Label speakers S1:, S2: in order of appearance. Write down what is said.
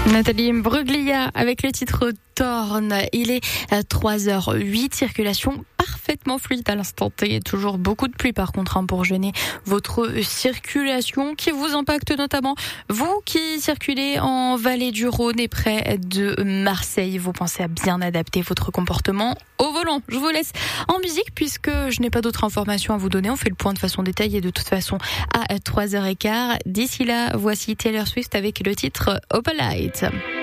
S1: Nathalie Bruglia avec le titre Torn. Il est 3h08, circulation parfaitement fluide à l'instant T. Toujours beaucoup de pluie par contre pour gêner votre circulation qui vous impacte notamment vous qui circulez en vallée du Rhône et près de Marseille. Vous pensez à bien adapter votre comportement au volant. Je vous laisse en musique puisque je n'ai pas d'autres informations à vous donner. On fait le point de façon détaillée de toute façon à 3h15. D'ici là, voici Taylor Swift avec le titre Opalite.